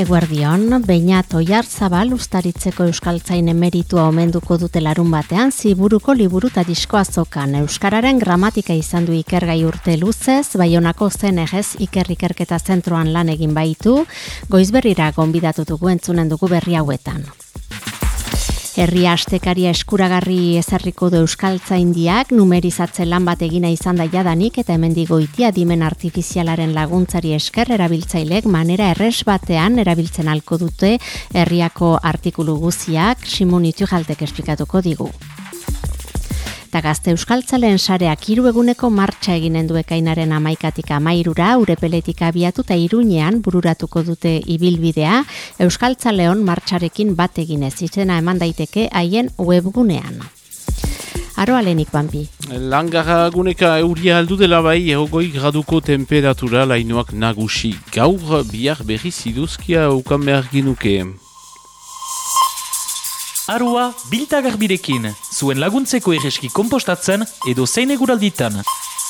Eguerdion, Beñat Oiarzabal Uztaritzeko euskaltzain emeritua omenduko dute larun batean, Ziburuko liburu eta disko azokan. Euskararen gramatika izan du ikergai urte luzez, Baionako ZNGez ikerketa zentroan lan egin baitu, Goizberrira gonbidatu dugu entzunen dugu berri hauetan. Herria astekaria eskuragarri ezarriko du euskaltzaindiak, numerizatze lan bat egina izan da jadanik eta hemendik goitia adimen artifizialaren laguntzari esker erabiltzaileek manera erres batean erabiltzen halko dute herriako artikulu guziak, Simon Itujaltek esplikatuko digu. Eta Gazte Euskaltzaleen sareak 3 eguneko martxa eginen du ekainaren 11tik 13ra, Urepeletik abiatu eta Iruñean bururatuko dute ibilbidea, Euskaltzaleon martxarekin bat eginez izena eman daiteke haien webgunean. Aroa lehenik, Bambi. Langarraguneka euria aldu dela bai, 20 graduko temperatura lainoak nagusi. Gaur bihar berriz iduzkia ukan behar ginuke. Arua biltagarbirekin, zuen laguntzeko erreski konpostatzen edo zein eguralditan.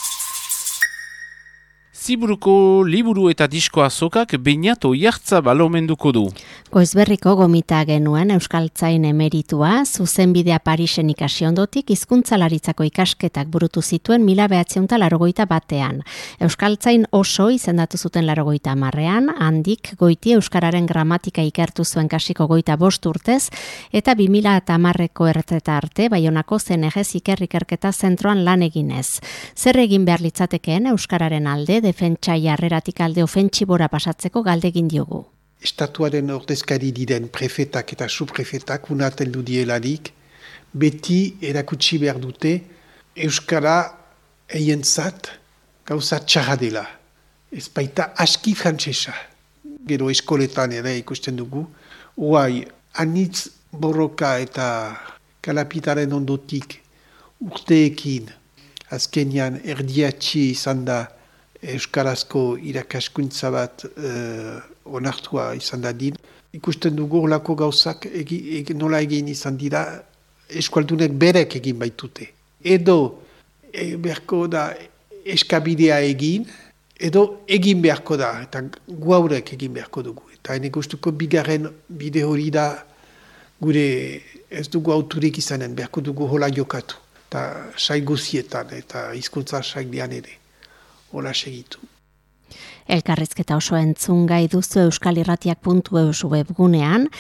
Ziburuko liburu eta disko azokak Beñat Oiarzabal omenduko du. Goizberriko gomita genuen euskaltzain emeritua, zuzenbidea Parisen ikasi ondotik hizkuntzalaritzako ikasketak burutu zituen 1981. Euskaltzain oso izendatu zuten 80ean, handik goiti euskararen gramatika ikertu zuen kasiko 25 urtez, eta 2010ko erretreta arte Baionako ZNGez ikerketa zentroan lan eginez. Zer egin behar litzatekeen euskararen alde, defentsa jarreratik alde ofentsibora pasatzeko galdegin diogu. Estatuaren ordezkari diren prefetak eta subprefetak unaten du dielarik, beti erakutsi behar dute euskara eientzat gauza txarra dela. Ez baita aski frantsesa. Gero eskoletan ere ikusten dugu, oai anitz borroka eta kalapitaren ondotik urteekin azkenian erdiatxi izan da euskarazko irakaskuntza bat onartua izan da din. Ikusten dugu horlako gauzak nola egin izan dira eskualdunek berek egin baitute. Edo beharko da eskabidea egin, edo egin beharko da, eta guaurek egin beharko dugu. Eta hene gustuko bigarren bide hori da gure ez dugu auturik izanen, beharko dugu hola jokatu. Eta sai guzietan eta hizkuntza sailean ere. Hola segitu. Elkarrizketa oso entzungai duzu euskalirratiak.eus webgunean,